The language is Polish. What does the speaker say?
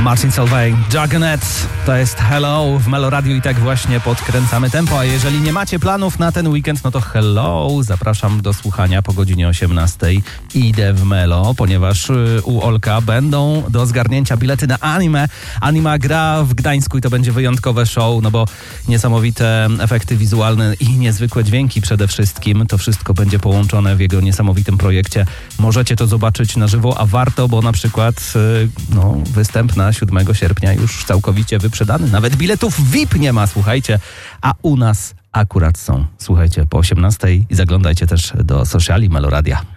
Martin Solveig, Juggernaut, to jest Hello w Melo Radio i tak właśnie podkręcamy tempo, a jeżeli nie macie planów na ten weekend, no to hello, zapraszam do słuchania po godzinie 18. Idę w Melo, ponieważ u Olka będą do zgarnięcia bilety na Anime. Anima gra w Gdańsku i to będzie wyjątkowe show, no bo niesamowite efekty wizualne i niezwykłe dźwięki przede wszystkim. To wszystko będzie połączone w jego niesamowitym projekcie. Możecie to zobaczyć na żywo, a warto, bo na przykład występ na 7 sierpnia już całkowicie wyprzedany. Nawet biletów VIP nie ma, słuchajcie, a u nas akurat są. Słuchajcie, po 18 i zaglądajcie też do sociali Melo Radia.